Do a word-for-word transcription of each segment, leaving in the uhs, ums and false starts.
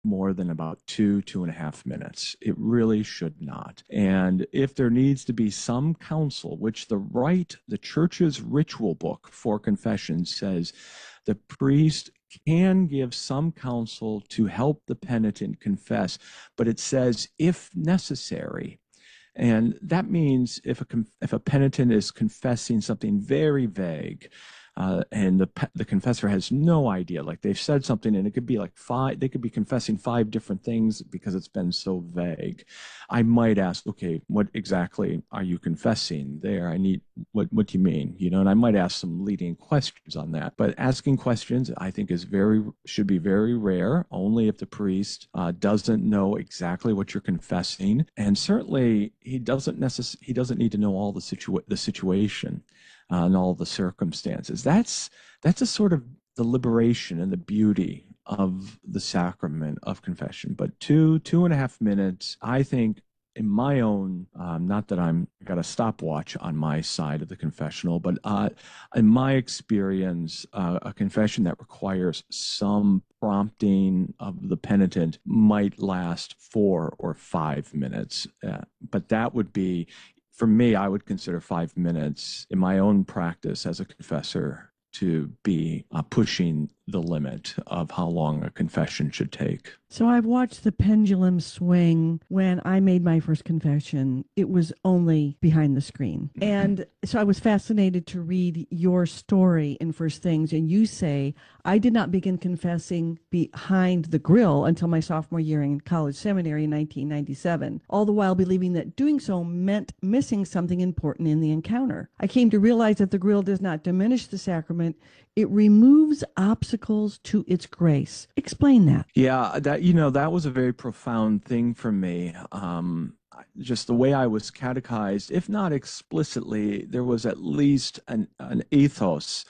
more than about two, two and a half minutes. It really should not. And if there needs to be some counsel, which the rite, the church's ritual book for confession says the priest can give some counsel to help the penitent confess, but it says if necessary. And that means if a, if a penitent is confessing something very vague, uh, and the the confessor has no idea, like they've said something and it could be like five, they could be confessing five different things because it's been so vague. I might ask, okay, what exactly are you confessing there? I need, what, what do you mean? You know, and I might ask some leading questions on that. But asking questions, I think, is very, should be very rare, only if the priest uh, doesn't know exactly what you're confessing. And certainly he doesn't necessarily, he doesn't need to know all the situa- the situation. Uh, and all the circumstances. That's that's a sort of the liberation and the beauty of the sacrament of confession. But two two and a half minutes, I think, in my own, um, not that I'm got a stopwatch on my side of the confessional, but uh, in my experience, uh, a confession that requires some prompting of the penitent might last four or five minutes. Uh, but that would be, for me, I would consider five minutes in my own practice as a confessor to be uh, pushing the limit of how long a confession should take. So I've watched the pendulum swing. When I made my first confession, it was only behind the screen. Mm-hmm. And so I was fascinated to read your story in First Things. And you say, I did not begin confessing behind the grill until my sophomore year in college seminary in nineteen ninety-seven, all the while believing that doing so meant missing something important in the encounter. I came to realize that the grill does not diminish the sacrament. It removes obstacles to its grace. Explain that. Yeah, that, you know, that was a very profound thing for me. Um, just the way I was catechized, if not explicitly, there was at least an, an ethos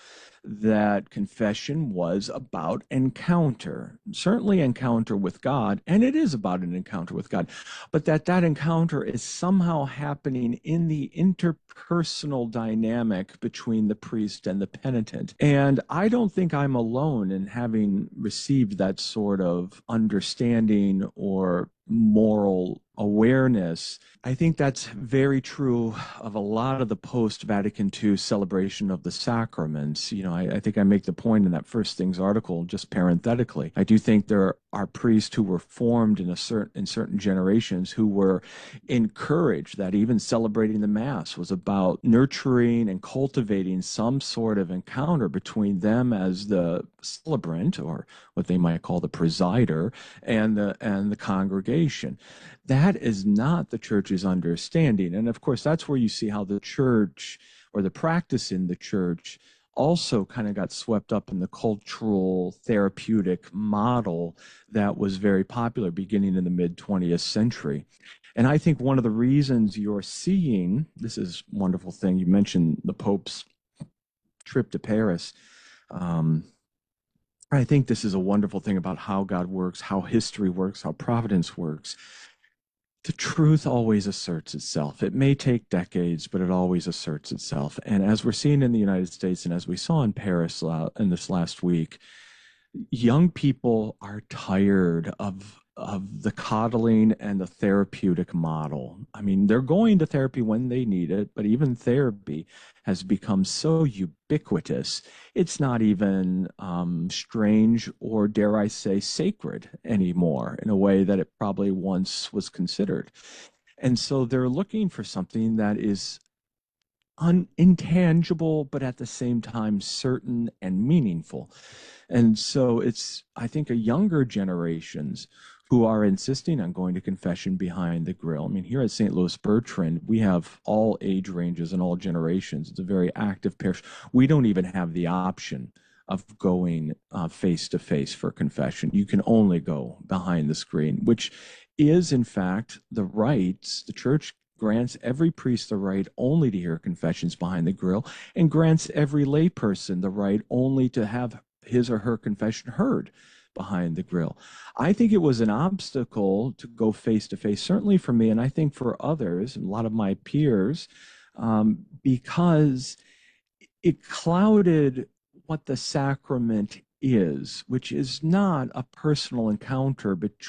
that confession was about encounter, certainly encounter with God, and it is about an encounter with God, but that that encounter is somehow happening in the interpersonal dynamic between the priest and the penitent. And I don't think I'm alone in having received that sort of understanding or moral awareness. I think that's very true of a lot of the post-Vatican two celebration of the sacraments. You know, I, I think I make the point in that First Things article, just parenthetically. I do think there are priests who were formed in a certain in certain generations who were encouraged that even celebrating the Mass was about nurturing and cultivating some sort of encounter between them as the celebrant, or what they might call the presider, and the and the congregation. That is not the church's understanding. And of course, that's where you see how the church, or the practice in the church, also kind of got swept up in the cultural therapeutic model that was very popular beginning in the mid twentieth century. And I think one of the reasons you're seeing, this is a wonderful thing, you mentioned the Pope's trip to Paris. Um, I think this is a wonderful thing about how God works, how history works, how providence works. The truth always asserts itself. It may take decades, but it always asserts itself. And as we're seeing in the United States, and as we saw in Paris in this last week, young people are tired of of the coddling and the therapeutic model. I mean, they're going to therapy when they need it, but even therapy has become so ubiquitous, it's not even um, strange or, dare I say, sacred anymore in a way that it probably once was considered. And so they're looking for something that is un- intangible, but at the same time certain and meaningful. And so it's, I think, a younger generations who are insisting on going to confession behind the grill. I mean, here at Saint Louis Bertrand, we have all age ranges and all generations. It's a very active parish. We don't even have the option of going uh, face to face for confession. You can only go behind the screen, which is, in fact, the rights. The church grants every priest the right only to hear confessions behind the grill, and grants every layperson the right only to have his or her confession heard behind the grill. I think it was an obstacle to go face to face, certainly for me, and I think for others, and a lot of my peers, um, because it clouded what the sacrament is, which is not a personal encounter between